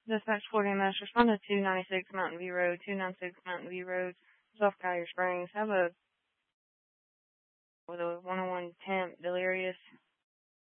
Dispatch 40 MS, respond to 296 Mountain View Road, 296 Mountain View Road, South Collier Springs. Have a, with a 101 temp, delirious.